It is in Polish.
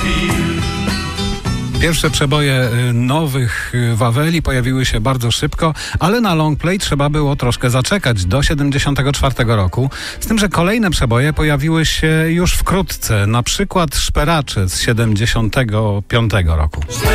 Pierwsze przeboje nowych Waweli pojawiły się bardzo szybko, ale na longplay trzeba było troszkę zaczekać, do 1974 roku. Z tym, że kolejne przeboje pojawiły się już wkrótce, na przykład Szperacze z 1975 roku.